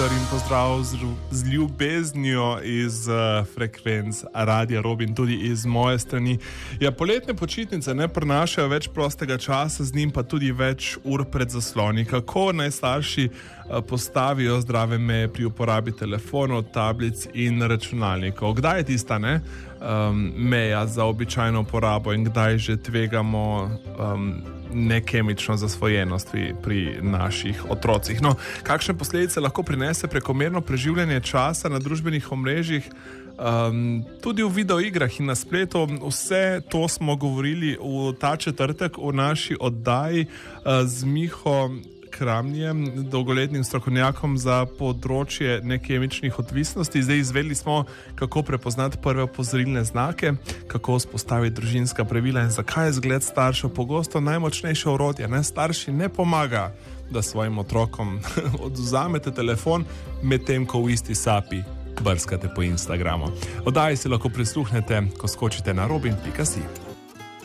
jutro in pozdrav z ljubeznijo iz frekvenc Radia Robin, tudi iz moje strani. Ja, poletne počitnice ne prinašajo več prostega časa, z njim pa tudi več ur pred zasloni. Kako naj starši postavijo zdrave meje pri uporabi telefonov, tablic in računalnikov? Kdaj je tista meja za običajno uporabo in kdaj že tvegamo nekemično zasvojenost pri naših otrocih? No, kakšne posledice lahko prinese prekomerno preživljanje časa na družbenih omrežjih, tudi v videoigrah in na spletu? Vse to smo govorili v ta četrtek v naši oddaji z Miho Kramnjem, dolgoletnim strokovnjakom za področje nekemičnih odvisnosti. Zdaj izvedeli smo, kako prepoznati prve opozorilne znake, kako vzpostaviti družinska pravila in zakaj je zgled staršev pogosto najmočnejše orodje. Starši ne pomaga, da svojim otrokom odvzamete telefon, medtem ko v isti sapi brskate po Instagramu. Oddaji si lahko prisluhnete, ko skočite na robin.si.